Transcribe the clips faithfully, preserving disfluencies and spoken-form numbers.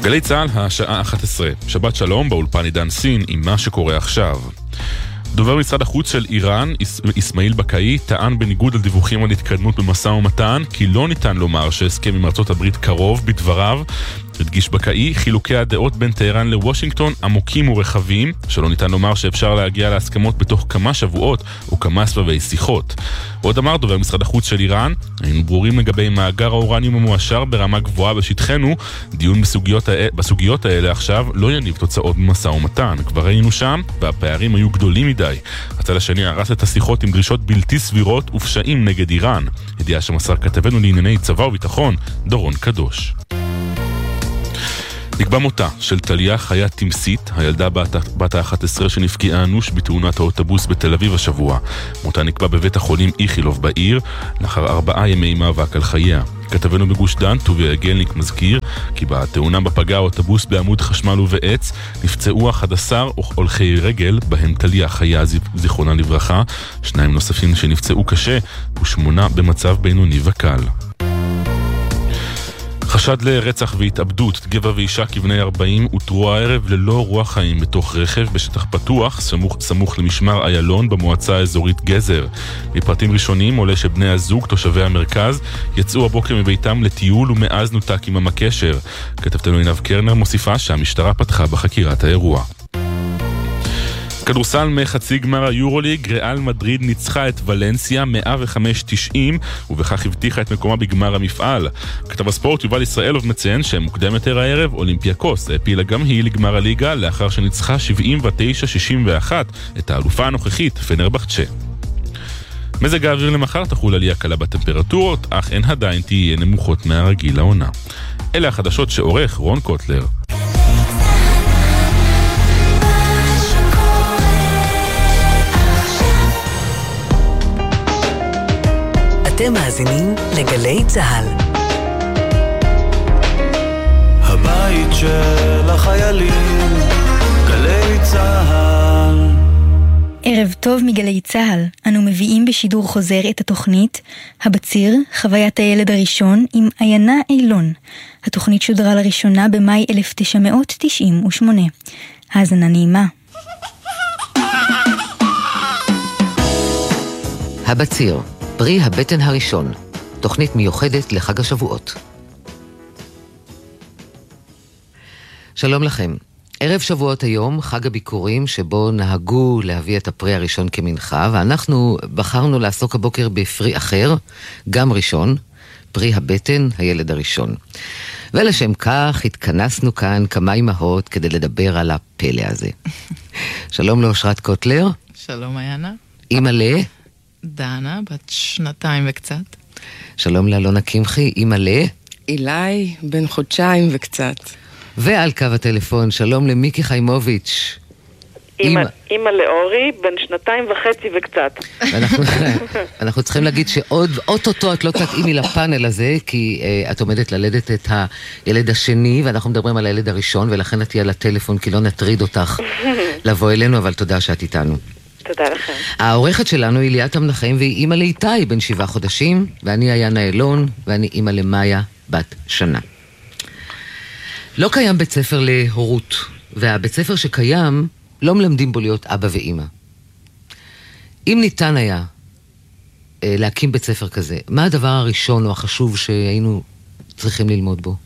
גלי צהל, השעה אחת עשרה. שבת שלום, באולפן עידן סין עם מה שקורה עכשיו. דובר משרד החוץ של איראן, אסמאעיל בקאי, טען בניגוד על דיווחים על התקדמות במשא ומתן, כי לא ניתן לומר שהסכם עם ארצות הברית קרוב. בדבריו הדגיש בקאי, חילוקי הדעות בין טהרן לוושינגטון עמוקים ורחבים, שלא ניתן לומר שאפשר להגיע להסכמות בתוך כמה שבועות או כמה סבבי שיחות. עוד אמר דובר משרד החוץ של איראן, היינו ברורים לגבי מאגר האורניום המואשר ברמה גבוהה בשטחנו, דיון בסוגיות, הא... בסוגיות האלה עכשיו לא יניב תוצאות במשא ומתן. כבר היינו שם והפערים היו גדולים מדי. הצד השני הרס את השיחות עם דרישות בלתי סבירות ופשעים נגד איראן. ידיעה שמסר כתבנו לענייני צבא וביטחון, דורון קדוש. נקבע מותה של טליה חיה תמסית, הילדה בת ה-אחת עשרה שנפגעה אנוש בתאונת האוטובוס בתל אביב השבוע. מותה נקבע בבית החולים איכילוב בעיר, לאחר ארבעה ימי מאבק על חייה. כתבנו בגוש דן, טוביה גלניק, מזכיר כי בתאונה בפגע האוטובוס בעמוד חשמל ובעץ נפצעו אחד עשר הולכי רגל, בהם טליה חיה זיכרונה לברכה, שניים נוספים שנפצעו קשה ושמונה במצב בינוני וקל. חשד לרצח והתאבדות, גבר ואישה כבני ארבעים אותרו הערב ללא רוח חיים בתוך רכב בשטח פתוח סמוך, סמוך למשמר איילון במועצה האזורית גזר. מפרטים ראשונים עולה שבני הזוג, תושבי המרכז, יצאו הבוקר מביתם לטיול ומאז נותק עם הקשר. כתבתנו עינב קרנר מוסיפה שהמשטרה פתחה בחקירת האירוע. כדורסל מחצי גמר היורוליג, ריאל מדריד ניצחה את ולנסיה מאה וחמש תשעים ובכך הבטיחה את מקומה בגמר המפעל. כתב הספורט יובל ישראלוב מציין שמוקדם יותר הערב אולימפיאקוס העפילה גם היא לגמר הליגה לאחר שניצחה שבעים ותשע שישים ואחת את האלופה הנוכחית פנרבחצ'ה. מזג האוויר למחר תחול עלייה קלה בטמפרטורות, אך הן עדיין תהיה נמוכות מהרגיל לעונה. אלה החדשות שעורך רון קוטלר. אתם מאזינים לגלי צהל. הבית של החיילים, גלי צהל. ערב טוב מגלי צהל. אנו מביאים בשידור חוזר את התוכנית הבציר, חוויית הילד הראשון עם עיינה אילון. התוכנית שודרה לראשונה במאי אלף תשע מאות תשעים ושמונה. האזנה נעימה. הבציר, פרי הבטן הראשון, תוכנית מיוחדת לחג השבועות. שלום לכם. ערב שבועות היום, חג הביקורים שבו נהגו להביא את הפרי הראשון כמנחה, ואנחנו בחרנו לעסוק הבוקר בפרי אחר, גם ראשון, פרי הבטן, הילד הראשון. ולשם כך התכנסנו כאן כמה אמהות כדי לדבר על הפלא הזה. שלום לאושרת קוטלר. שלום עיינה. אמא ל... דנה, בת שנתיים וקצת. שלום לאלונה קמחי, אמא ל... אילי, בן חודשיים וקצת. ועל קו הטלפון, שלום למיקי חיימוביץ'. אמא, אמא לאורי, בן שנתיים וחצי וקצת. אנחנו, אנחנו צריכים להגיד שעוד אוטוטו את לא תתאימי לפאנל הזה, כי uh, את עומדת ללדת את הילד השני, ואנחנו מדברים על הילד הראשון, ולכן את תהיה לטלפון, כי לא נטריד אותך לבוא אלינו, אבל תודה שאת איתנו. תודה לכם. העורכת שלנו היא ליאת המנחם, והיא אימא לאיתי, בן שבעה חודשים, ואני עיינה אילון, ואני אימא למאיה, בת שנה. לא קיים בית ספר להורות, והבית ספר שקיים לא מלמדים בו להיות אבא ואימא. אם ניתן היה אה, להקים בית ספר כזה, מה הדבר הראשון או החשוב שהיינו צריכים ללמוד בו?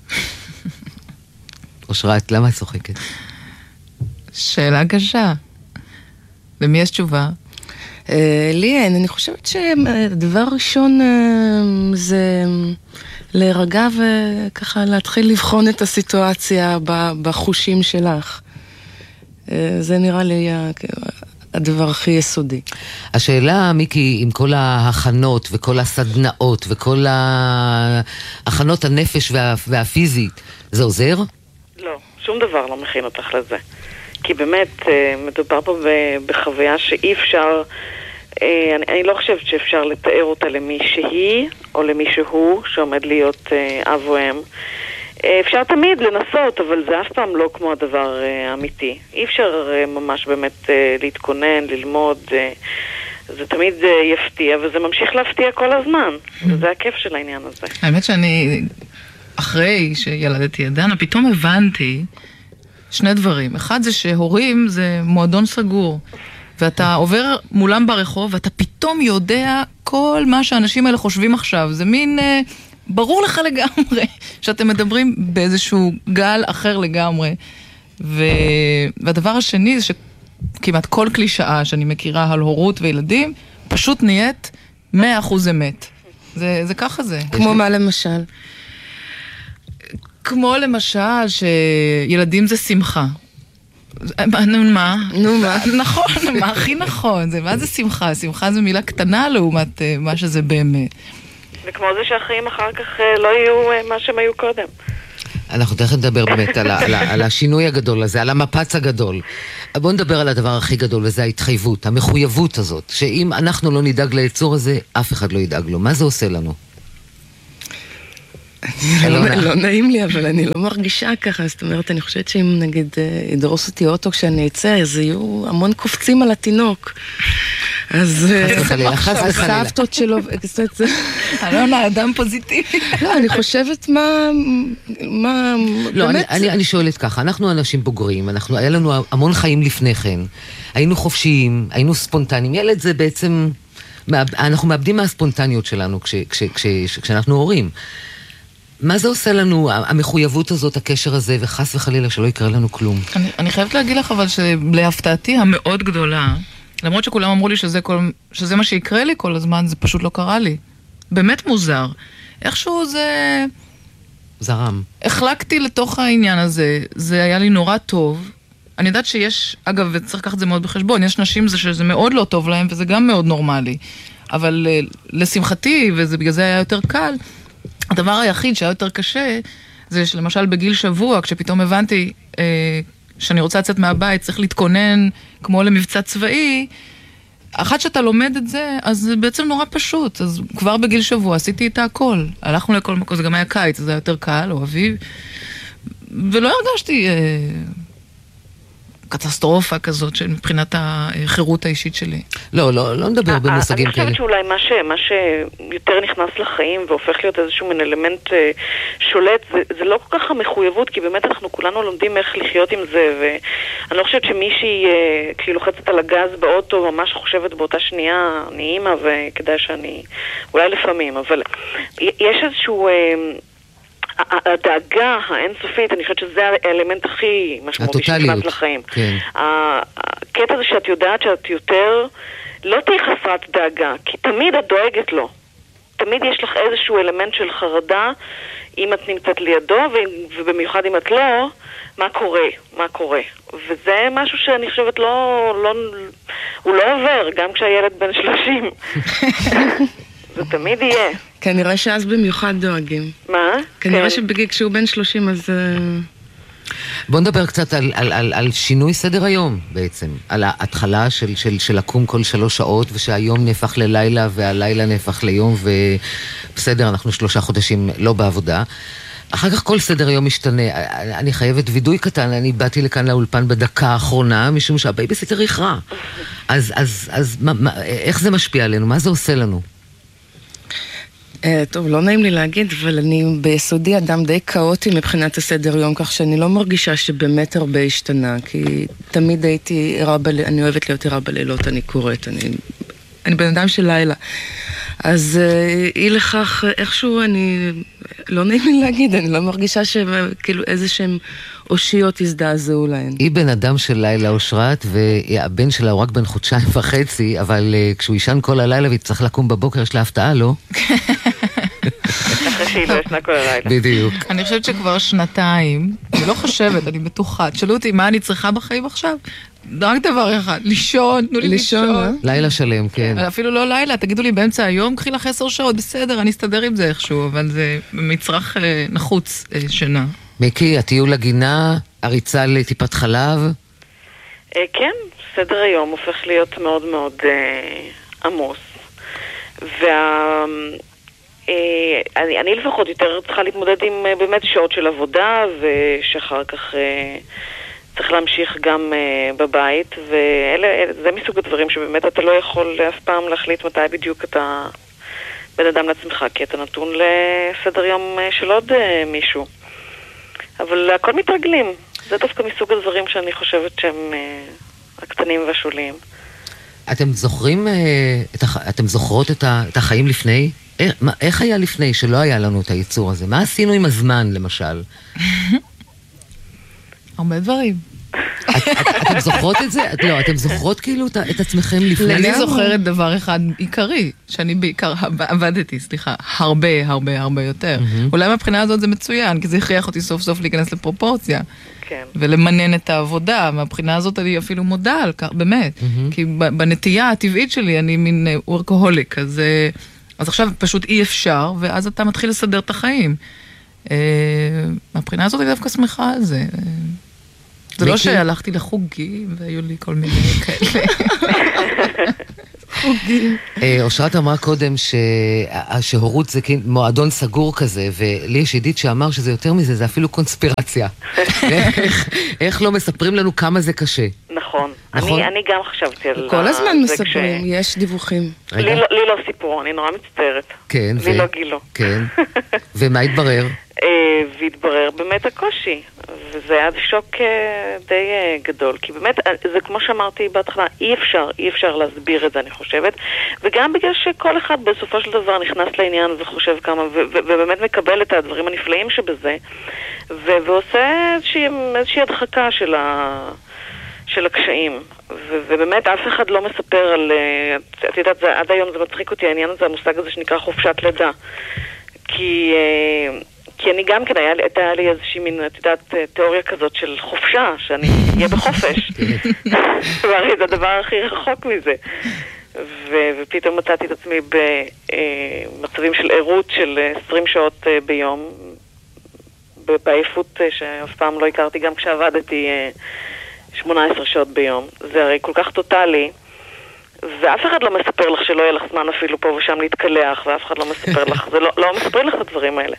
אושרת, למה את צוחקת? שאלה קשה. למי יש תשובה? אה, לי אין, אני חושבת שהדבר הראשון אה, זה להירגע וככה להתחיל לבחון את הסיטואציה בחושים שלך. זה נראה לי הדבר הכי יסודי. השאלה, מיקי, עם כל ההכנות וכל הסדנאות וכל ההכנות הנפש וה, והפיזית, זה עוזר? לא, שום דבר לא מכין אותך לזה. כי באמת מדובר פה בחוויה שאי אפשר, אני, אני לא חושבת שאפשר לתאר אותה למי שהיא או למי שהוא שעומד להיות אב או אם. אפשר תמיד לנסות, אבל זה אף פעם לא כמו הדבר אמיתי. אי אפשר ממש באמת להתכונן, ללמוד. זה תמיד יפתיע, וזה ממשיך להפתיע כל הזמן. וזה הכיף של העניין הזה. האמת שאני אחרי שילדתי את דנה, פתאום הבנתי שני דברים. אחד זה שהורים זה מועדון סגור, ואתה עובר מולם ברחוב, ואתה פתאום יודע כל מה שהאנשים האלה חושבים עכשיו. זה מין, אה, ברור לך לגמרי, שאתם מדברים באיזשהו גל אחר לגמרי. ו... והדבר השני זה שכמעט כל קלישאה שאני מכירה על הורות וילדים, פשוט נהיית מאה אחוז אמת. זה, זה ככה זה. כמו מה למשל? כמו למשל שילדים זה שמחה. נו מה? נו מה? נכון, מה הכי נכון? זה, מה זה שמחה? שמחה זו מילה קטנה לעומת מה שזה באמת. וכמו זה שהחיים אחר כך לא יהיו מה שהם היו קודם. אנחנו תכף נדבר באמת על, על, על השינוי הגדול הזה, על המפץ הגדול. בואו נדבר על הדבר הכי גדול, וזה ההתחייבות, המחויבות הזאת, שאם אנחנו לא נדאג ליצור הזה, אף אחד לא ידאג לו. מה זה עושה לנו? לא נעים לי, אבל אני לא מרגישה ככה. זאת אומרת, אני חושבת שאם נגיד ידרוס אותי אוטו כשאני אצא, אז יהיו המון קופצים על התינוק. אז הסבתות שלו... אלונה, אדם פוזיטיבי. לא, אני חושבת מה... לא, אני שואלת ככה, אנחנו אנשים בוגרים, היה לנו המון חיים לפני כן, היינו חופשיים, היינו ספונטניים. ילד זה בעצם... אנחנו מאבדים מהספונטניות שלנו כשאנחנו הורים. מה זה עושה לנו, המחויבות הזאת, הקשר הזה, וחס וחלילה שלא יקרה לנו כלום? אני, אני חייבת להגיד לך, אבל שלהפתעתי המאוד גדולה, למרות שכולם אמרו לי שזה, כל, שזה מה שיקרה לי כל הזמן, זה פשוט לא קרה לי. באמת מוזר. איכשהו זה... זרם. החלקתי לתוך העניין הזה, זה היה לי נורא טוב. אני יודעת שיש, אגב, וצריך לקחת את זה מאוד בחשבון, יש נשים זה שזה מאוד לא טוב להם, וזה גם מאוד נורמלי. אבל לשמחתי, וזה בגלל זה היה יותר קל, הדבר היחיד שהיה יותר קשה, זה שלמשל בגיל שבוע, כשפתאום הבנתי אה, שאני רוצה לצאת מהבית, צריך להתכונן כמו למבצע צבאי, אחת שאתה לומד את זה, אז זה בעצם נורא פשוט. אז כבר בגיל שבוע עשיתי את הכל. הלכנו לכל מקום, זה גם היה קיץ, זה היה יותר קל, או אביב, ולא הרגשתי... אה, קטסטרופה כזאת של מבחינת החירות האישית שלי. לא, לא, לא נדבר במושגים כאלה. אני חושבת שאולי מה, ש, מה שיותר נכנס לחיים והופך להיות איזשהו מן אלמנט שולט, זה, זה לא כל כך המחויבות, כי באמת אנחנו כולנו לומדים איך לחיות עם זה, ואני לא חושבת שמישהי כאילו לוחצת על הגז באוטו, ממש חושבת באותה שנייה, אני אימא וכדאי שאני, אולי לפעמים, אבל יש איזשהו... הדאגה האינסופית, אני חושבת שזה האלמנט הכי משמעותי שנכנס לחיים. כן. הקטע הזה שאת יודעת שאת יותר לא תהיה חסרת דאגה, כי תמיד את דואגת לו. תמיד יש לך איזשהו אלמנט של חרדה, אם את נמצאת לידו, ובמיוחד אם את לא, מה קורה, מה קורה. וזה משהו שאני חושבת לא, לא, הוא לא עובר, גם כשהילד בן שלושים. זה תמיד יהיה. כנראה שאז במיוחד דואגים. מה? כנראה שכשהוא בן שלושים אז... בוא נדבר קצת על, על, על, על שינוי סדר היום בעצם. על ההתחלה של, של, של לקום כל שלוש שעות, ושהיום נהפך ללילה והלילה נהפך ליום, ובסדר, אנחנו שלושה חודשים לא בעבודה. אחר כך כל סדר היום משתנה. אני חייבת וידוי קטן, אני באתי לכאן לאולפן בדקה האחרונה, משום שהבייביסיטר יכרע. אז, אז, אז מה, מה, איך זה משפיע עלינו? מה זה עושה לנו? טוב, לא נעים לי להגיד, אבל אני ביסודי אדם די כאוטי מבחינת הסדר יום, כך שאני לא מרגישה שבאמת הרבה השתנה, כי תמיד הייתי ערה בלילות, אני אוהבת להיות ערה בלילות, אני קוראת, אני, אני בן אדם של לילה. אז אי לכך, איכשהו אני, לא נעים לי להגיד, אני לא מרגישה שכאילו איזה שהם אושיות הזדעזעו להן. היא בן אדם של לילה אושרת, והבן שלה הוא רק בן חודשיים וחצי, אבל כשהוא ישן כל הלילה והיא לקום בבוקר, יש לה הפתעה, לא? אחרי שהיא לא ישנה כל הלילה. בדיוק. אני חושבת שכבר שנתיים, אני לא חושבת, אני בטוחה, תשאלו אותי מה אני צריכה בחיים עכשיו? רק דבר אחד, לישון, תנו לי לישון. לילה שלם, כן. אפילו לא לילה, תגידו לי באמצע היום, קחי לך עשר שעות, בסדר, אני אסתדר עם זה איכשהו, אבל זה מצרך נחוץ שינה. מיקי, הטיול לגינה, הריצה לטיפת חלב? כן, סדר היום הופך להיות מאוד מאוד עמוס. וה... אני, אני לפחות יותר צריכה להתמודד עם באמת שעות של עבודה, ושאחר כך צריך להמשיך גם בבית, וזה מסוג הדברים שבאמת אתה לא יכול אף פעם להחליט מתי בדיוק אתה בן אדם לעצמך, כי אתה נתון לסדר יום של עוד מישהו. אבל הכל מתרגלים. זה דווקא מסוג הדברים שאני חושבת שהם הקטנים והשוליים. אתם זוכרים, אתם זוכרות את החיים לפני? איך היה לפני שלא היה לנו את הייצור הזה? מה עשינו עם הזמן, למשל? הרבה דברים. אתם זוכרות את זה? לא, אתם זוכרות כאילו את עצמכם לפני? אני זוכרת דבר אחד עיקרי, שאני בעיקר עבדתי, סליחה, הרבה, הרבה, הרבה יותר. אולי מהבחינה הזאת זה מצוין, כי זה הכריח אותי סוף סוף להיכנס לפרופורציה. ולמנן את העבודה. מהבחינה הזאת אני אפילו מודה על כך, באמת. כי בנטייה הטבעית שלי אני מין וורקהוליק, אז... אז עכשיו פשוט אי אפשר, ואז אתה מתחיל לסדר את החיים. מהבחינה הזאת אני דווקא שמחה על זה. זה לא שהלכתי לחוגים, והיו לי כל מיני כאלה. חוגים. אושרת אמרה קודם שההורות זה מועדון סגור כזה, ולי יש ידיד שאמר שזה יותר מזה, זה אפילו קונספירציה. איך לא מספרים לנו כמה זה קשה? נכון. אני גם חשבתי על זה. כל הזמן מספרים, יש דיווחים. לי לא סיפור, אני נורא מצטערת. כן. לי לא גילו. כן. ומה התברר? והתברר באמת הקושי. וזה היה שוק די גדול. כי באמת, זה כמו שאמרתי בהתחלה, אי אפשר, אי אפשר להסביר את זה, אני חושבת. וגם בגלל שכל אחד בסופו של דבר נכנס לעניין וחושב כמה, ובאמת מקבל את הדברים הנפלאים שבזה, ועושה איזושהי הדחקה של ה... של הקשיים, ו- ובאמת אף אחד לא מספר על, את יודעת, זה, עד היום זה מצחיק אותי, העניין הזה, המושג הזה שנקרא חופשת לידה, כי, כי אני גם כן, היה, הייתה לי איזושהי מין, את יודעת, תיאוריה כזאת של חופשה, שאני אהיה בחופש, והרי זה הדבר הכי רחוק מזה, ו- ופתאום מצאתי את עצמי במצבים של עירות של עשרים שעות ביום, בעייפות שאף פעם לא הכרתי, גם כשעבדתי שמונה עשרה שעות ביום. זה הרי כל כך טוטלי, ואף אחד לא מספר לך שלא יהיה לך זמן אפילו פה ושם להתקלח, ואף אחד לא מספר לך, זה לא, לא מספרים לך את הדברים האלה.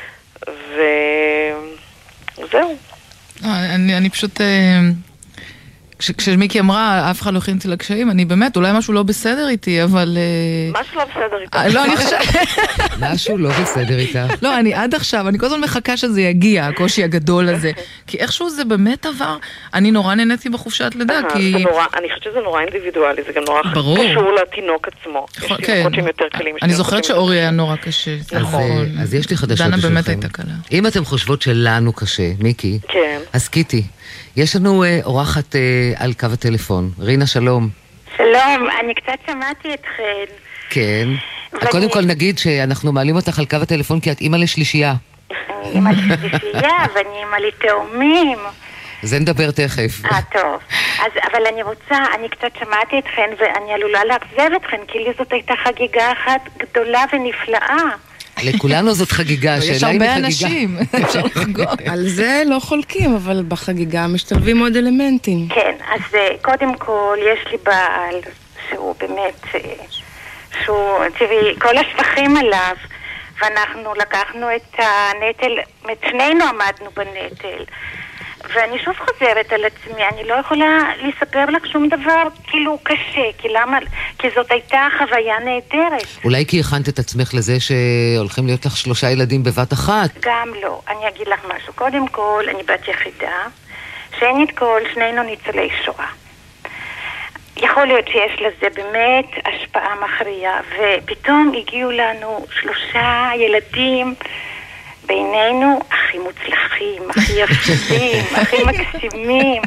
וזהו. אני, אני פשוט... כש, כשמיקי אמרה, אף אחד לא הכין אותי לקשיים, אני באמת, אולי משהו לא בסדר איתי, אבל... משהו לא בסדר איתך. לא, אני חושב... משהו לא בסדר איתך. לא, אני עד עכשיו, אני כל הזמן מחכה שזה יגיע, הקושי הגדול הזה. כי איכשהו זה באמת עבר, אני נורא נהניתי בחופשת לידה, כי... אני חושבת שזה נורא אינדיבידואלי, זה גם נורא קשור לתינוק עצמו. כן. אני זוכרת שאורי היה נורא קשה. נכון. אז יש לי חדשות בשבילכם. דנה באמת הייתה קלה. אם אתם חושבות שלנו קשה, מיקי, אז קיטי. יש לנו אה, אורחת אה, על קו הטלפון. רינה, שלום. שלום, אני קצת שמעתי אתכן. כן. ואני... קודם כל נגיד שאנחנו מעלים אותך על קו הטלפון כי את אימא לשלישייה. אני אימא לשלישייה ואני אימא לתאומים. זה נדבר תכף. אה, טוב. אז, אבל אני רוצה, אני קצת שמעתי אתכן ואני עלולה לאכזב אתכן, כי לי זאת הייתה חגיגה אחת גדולה ונפלאה. לכולנו זאת חגיגה, יש הרבה אנשים, אפשר לחגוג. על זה לא חולקים, אבל בחגיגה משתלבים עוד אלמנטים. כן, אז קודם כל יש לי בעל, שהוא באמת, שהוא, תראי, כל השבחים עליו, ואנחנו לקחנו את הנטל, שנינו עמדנו בנטל. ואני שוב חוזרת על עצמי, אני לא יכולה לספר לך שום דבר כאילו קשה, כי למה? כי זאת הייתה חוויה נהדרת. אולי כי הכנת את עצמך לזה שהולכים להיות לך שלושה ילדים בבת אחת? גם לא, אני אגיד לך משהו. קודם כל, אני בת יחידה, שנית כל, שנינו ניצולי שואה. יכול להיות שיש לזה באמת השפעה מכריעה, ופתאום הגיעו לנו שלושה ילדים, בינינו הכי מוצלחים, הכי יפים, הכי מקסימים,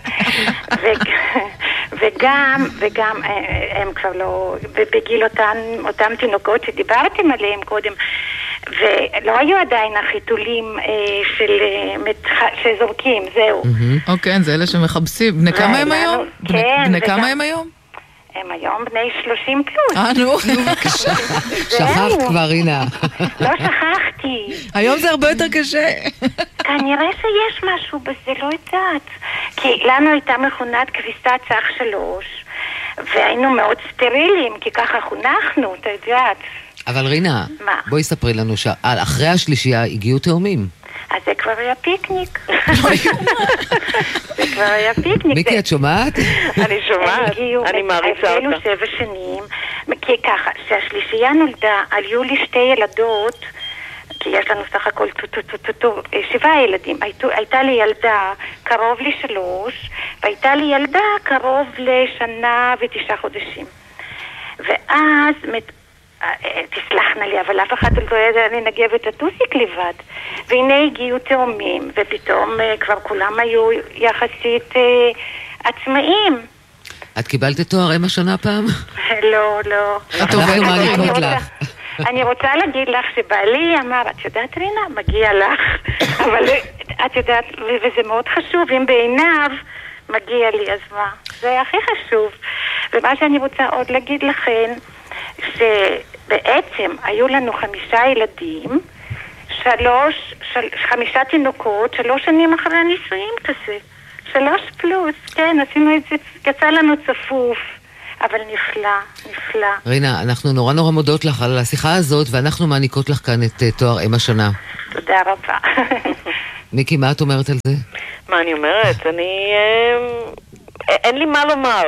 וגם, וגם הם כבר לא, בגיל אותם, אותם תינוקות שדיברתם עליהם קודם, ולא היו עדיין החיתולים של, שזורקים, זהו. אוקיי, זה אלה שמחפשים. בני כמה הם היום? בני כמה הם היום? הם היום בני שלושים פלוס. אה, נו. שכחת כבר, רינה. לא שכחתי. היום זה הרבה יותר קשה. כנראה שיש משהו בזה, לא יודעת. כי לנו הייתה מכונת כביסת צח שלוש, והיינו מאוד סטרילים, כי ככה חונכנו, אתה יודעת. אבל רינה, בואי ספרי לנו שאחרי השלישייה הגיעו תאומים. אז זה כבר היה פיקניק. זה כבר היה פיקניק. מיקי, את שומעת? אני שומעת, אני מעריצה אותה. עשינו שבע שנים, כי ככה, שהשלישייה נולדה, היו לי שתי ילדות, כי יש לנו סך הכל שבעה ילדים. הייתה לי ילדה קרוב לשלוש, והייתה לי ילדה קרוב לשנה ותשעה חודשים. ואז, תסלחנה לי, אבל אף אחד לא ידע לנגב את הטוסיק לבד. והנה הגיעו תאומים, ופתאום כבר כולם היו יחסית עצמאיים. את קיבלת תואר אם השנה פעם? לא, לא. אנחנו מעניקות לך. אני רוצה להגיד לך שבעלי אמר, את יודעת רינה, מגיע לך, אבל את יודעת, וזה מאוד חשוב, אם בעיניו מגיע לי, אז מה? זה הכי חשוב. ומה שאני רוצה עוד להגיד לכם, שבעצם היו לנו חמישה ילדים, שלוש, של, חמישה תינוקות, שלוש שנים אחרי הנישואים כזה. שלוש פלוס, כן, עשינו את זה, יצא לנו צפוף. אבל נפלא, נפלא. רינה, אנחנו נורא נורא מודות לך על השיחה הזאת, ואנחנו מעניקות לך כאן את תואר אם השנה. תודה רבה. מיקי, מה את אומרת על זה? מה אני אומרת? אני... אין לי מה לומר.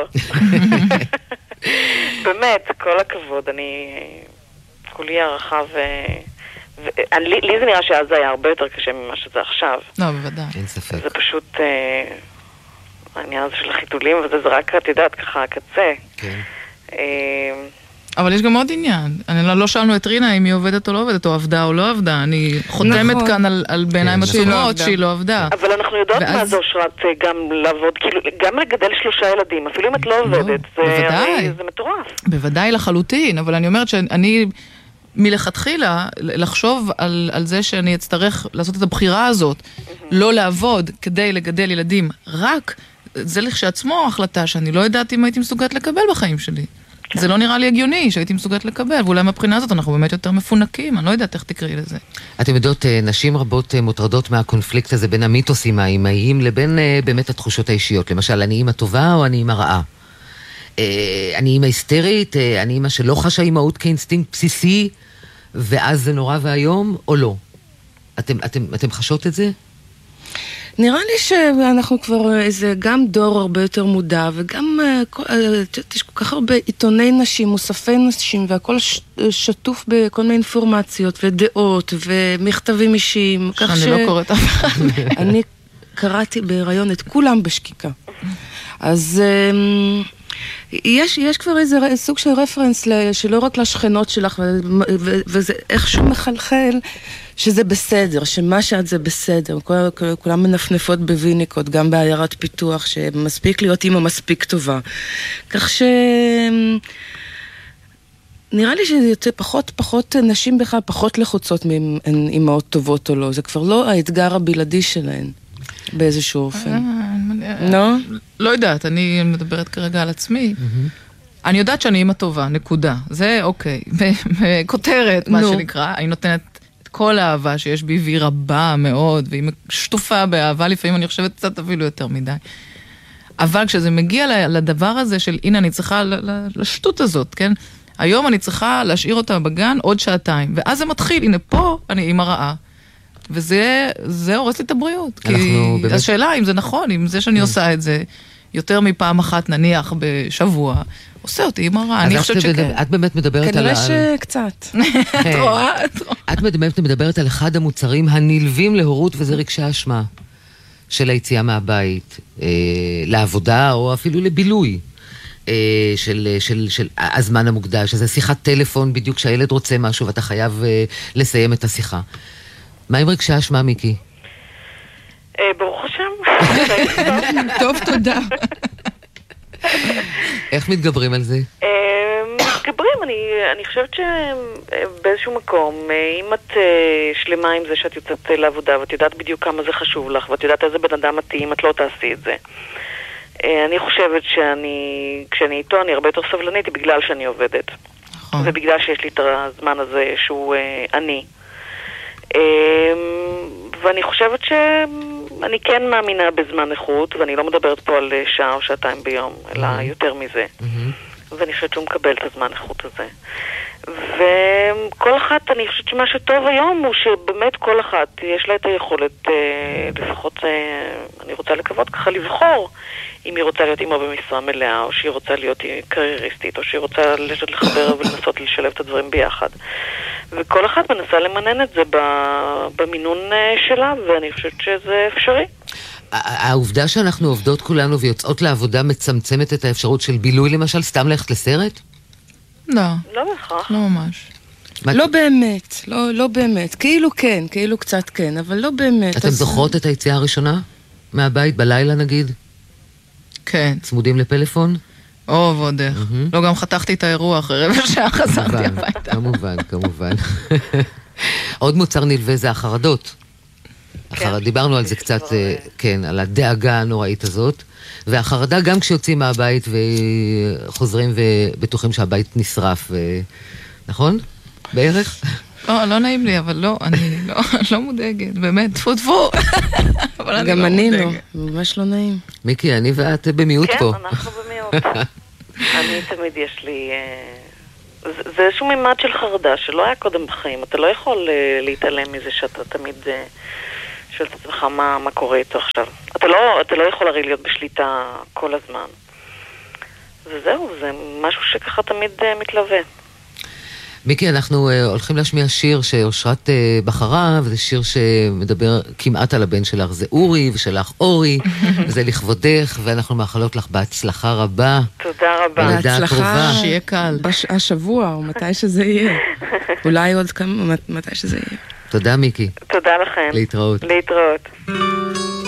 באמת, כל הכבוד. אני... כולי הערכה ו... לי זה נראה שאז זה היה הרבה יותר קשה ממה שזה עכשיו. לא, בוודאי. אין ספק. זה פשוט... העניין הזה של החיתולים, וזה רק, את יודעת, ככה הקצה. כן. אבל יש גם עוד עניין. אני לא שאלנו את רינה אם היא עובדת או לא עובדת, או עבדה או לא עבדה. אני חותמת כאן על בעיניים עצומות שהיא לא עבדה. אבל אנחנו יודעות מה זה אושרת גם לעבוד, כאילו, גם לגדל שלושה ילדים, אפילו אם את לא עובדת. זה מטורף. בוודאי לחלוטין, אבל אני אומרת שאני... מלכתחילה, לחשוב על, על זה שאני אצטרך לעשות את הבחירה הזאת, לא לעבוד כדי לגדל ילדים, רק זה לכשעצמו החלטה שאני לא יודעת אם הייתי מסוגלת לקבל בחיים שלי. זה לא נראה לי הגיוני שהייתי מסוגלת לקבל, ואולי מהבחינה הזאת אנחנו באמת יותר מפונקים, אני לא יודעת איך תקראי לזה. אתם יודעות, נשים רבות מוטרדות מהקונפליקט הזה בין המיתוסים האימהיים לבין באמת התחושות האישיות. למשל, אני אימא טובה או אני אימא רעה? אני אימא היסטרית, אני אימא שלא חשה אימהות כאינסטינקט בסיסי, ואז זה נורא והיום, או לא? אתם, אתם, אתם חשות את זה? נראה לי שאנחנו כבר איזה גם דור הרבה יותר מודע, וגם יש כל כך הרבה עיתוני נשים, מוספי נשים, והכל שטוף בכל מיני אינפורמציות ודעות ומכתבים אישיים. שאני ש... לא קוראת אף. אני קראתי בהיריון את כולם בשקיקה. אז... יש, יש כבר איזה סוג של רפרנס שלא רק לשכנות שלך, וזה איכשהו מחלחל שזה בסדר, שמה שאת זה בסדר. כולם מנפנפות בוויניקות, גם בעיירת פיתוח, שמספיק להיות אימא מספיק טובה. כך ש... נראה לי שזה פחות, פחות נשים בכלל, פחות לחוצות מאימהות טובות או לא. זה כבר לא האתגר הבלעדי שלהן. באיזשהו אופן. לא? לא יודעת, אני מדברת כרגע על עצמי. אני יודעת שאני אימא טובה, נקודה. זה אוקיי. כותרת, מה שנקרא. אני נותנת את כל האהבה שיש בי, והיא רבה מאוד, והיא שטופה באהבה, לפעמים אני חושבת קצת אפילו יותר מדי. אבל כשזה מגיע לדבר הזה של, הנה אני צריכה, לשטות הזאת, כן? היום אני צריכה להשאיר אותה בגן עוד שעתיים. ואז זה מתחיל, הנה פה אני אימא רעה. וזה, זה הורס לי את הבריאות. כי השאלה אם זה נכון, אם זה שאני עושה את זה יותר מפעם אחת נניח בשבוע, עושה אותי עם הרע, אני חושבת שכן. את באמת מדברת על... כנראה שקצת. את רואה? את באמת מדברת על אחד המוצרים הנלווים להורות, וזה רגשי אשמה של היציאה מהבית, לעבודה או אפילו לבילוי. של, של, של הזמן המוקדש, שזה שיחת טלפון בדיוק שהילד רוצה משהו ואתה חייב לסיים את השיחה. מה עם רגשי אשמה, מיקי? ברוך השם. טוב, תודה. איך מתגברים על זה? מתגברים, אני חושבת שבאיזשהו מקום, אם את שלמה עם זה שאת יוצאת לעבודה ואת יודעת בדיוק כמה זה חשוב לך ואת יודעת איזה בן אדם מתאים, את לא תעשי את זה. אני חושבת שאני, כשאני איתו, אני הרבה יותר סבלנית בגלל שאני עובדת. ובגלל שיש לי את הזמן הזה שהוא אני. ואני חושבת שאני כן מאמינה בזמן איכות, ואני לא מדברת פה על שעה או שעתיים ביום, אלא יותר מזה. ואני חושבת שהוא מקבל את הזמן איכות הזה. וכל אחת, אני חושבת שמה שטוב היום הוא שבאמת כל אחת יש לה את היכולת, לפחות אני רוצה לקוות ככה לבחור אם היא רוצה להיות אימא במשרה מלאה, או שהיא רוצה להיות קרייריסטית, או שהיא רוצה לחבר ולנסות לשלב את הדברים ביחד. וכל אחת מנסה למנן את זה במינון שלה, ואני חושבת שזה אפשרי. העובדה שאנחנו עובדות כולנו ויוצאות לעבודה מצמצמת את האפשרות של בילוי, למשל, סתם ללכת לסרט? לא. לא בהכרח. לא ממש. לא באמת, לא, לא באמת. כאילו כן, כאילו קצת כן, אבל לא באמת. אתם זוכרות את היציאה הראשונה? מהבית, בלילה נגיד? כן. צמודים לפלאפון? או, ועוד איך. לא, גם חתכתי את האירוע אחרי רבע שעה חזרתי הביתה. כמובן, כמובן. עוד מוצר נלווה זה החרדות. דיברנו על זה קצת, כן, על הדאגה הנוראית הזאת. והחרדה גם כשיוצאים מהבית וחוזרים ובטוחים שהבית נשרף, נכון? בערך? לא, לא נעים לי, אבל לא, אני לא מודאגת, באמת, תפו תפו. גם אני לא, ממש לא נעים. מיקי, אני ואת במיעוט פה. כן, אנחנו במיעוט. אני תמיד יש לי... זה איזשהו מימד של חרדה שלא היה קודם בחיים. אתה לא יכול להתעלם מזה שאתה תמיד... שואל את עצמך מה, מה קורה איתו עכשיו. אתה לא, אתה לא יכול הרי להיות בשליטה כל הזמן. וזהו, זה משהו שככה תמיד uh, מתלווה. מיקי, אנחנו uh, הולכים להשמיע שיר שאושרת uh, בחרה, וזה שיר שמדבר כמעט על הבן שלך. זה אורי ושלך אורי, וזה לכבודך, ואנחנו מאחלות לך בהצלחה רבה. תודה רבה. בהצלחה, שיהיה קל. בש... השבוע, או מתי שזה יהיה. אולי עוד כמה, מתי שזה יהיה. תודה מיקי. תודה לכם. להתראות. להתראות.